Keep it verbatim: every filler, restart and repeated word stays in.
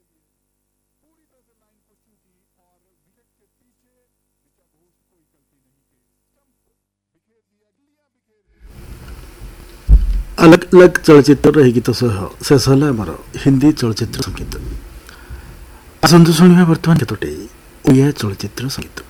अलग अलग चलचित्र गीत सह शेष है आमर हिंदी चलचित्र संगीत। आसतु शुणा बर्तमान केतोटी ओडिया चलचित्र संगीत।